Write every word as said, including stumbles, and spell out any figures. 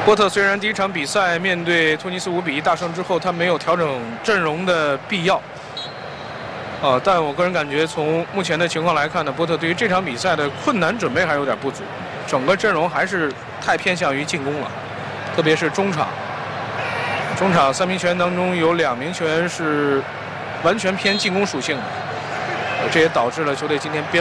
波特虽然第一场比赛面对突尼斯五比一大胜之后，他没有调整阵容的必要，呃，但我个人感觉从目前的情况来看呢，波特对于这场比赛的困难准备还有点不足，整个阵容还是太偏向于进攻了，特别是中场。中场三名球员当中有两名球员是完全偏进攻属性的，呃，这也导致了球队今天边。